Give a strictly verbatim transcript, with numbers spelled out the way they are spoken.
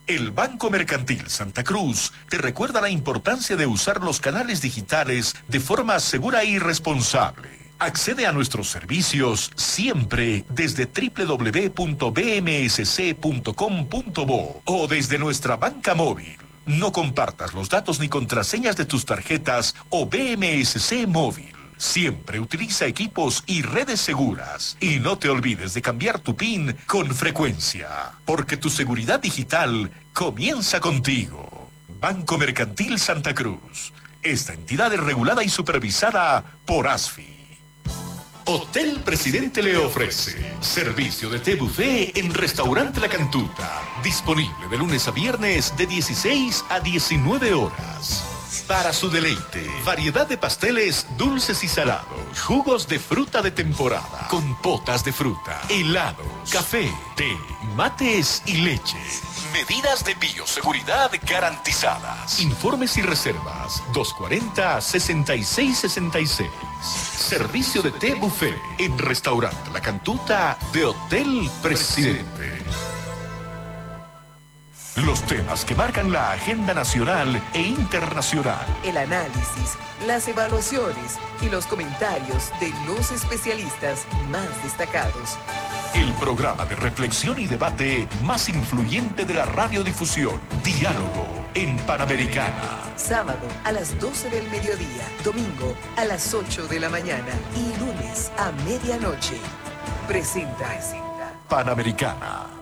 El Banco Mercantil Santa Cruz te recuerda la importancia de usar los canales digitales de forma segura y responsable. Accede a nuestros servicios siempre desde doble u doble u doble u punto b m s c punto com punto bo o desde nuestra banca móvil. No compartas los datos ni contraseñas de tus tarjetas o B M S C móvil. Siempre utiliza equipos y redes seguras. Y no te olvides de cambiar tu PIN con frecuencia, porque tu seguridad digital comienza contigo. Banco Mercantil Santa Cruz. Esta entidad es regulada y supervisada por ASFI. Hotel Presidente le ofrece servicio de té buffet en Restaurante La Cantuta. Disponible de lunes a viernes de dieciséis a diecinueve horas. Para su deleite, variedad de pasteles dulces y salados, jugos de fruta de temporada, compotas de fruta, helados, café, té, mates y leche. Medidas de bioseguridad garantizadas. Informes y reservas dos cuarenta, sesenta y seis sesenta y seis. Servicio de té buffet en Restaurante La Cantuta de Hotel Presidente. Los temas que marcan la agenda nacional e internacional. El análisis, las evaluaciones y los comentarios de los especialistas más destacados. El programa de reflexión y debate más influyente de la radiodifusión. Diálogo en Panamericana. Sábado a las doce del mediodía, domingo a las ocho de la mañana y lunes a medianoche. Presenta Panamericana.